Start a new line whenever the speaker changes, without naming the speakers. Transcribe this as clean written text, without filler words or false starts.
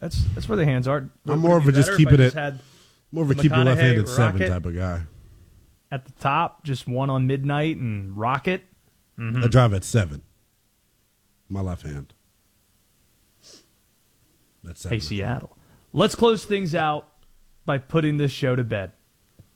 That's where the hands are.
I'm more of a just keep it at more of a keep your left-handed 7 type of guy.
At the top, just one on midnight and rocket.
I drive at 7. My left hand. That's 7.
Hey, Seattle. Let's close things out by putting this show to bed.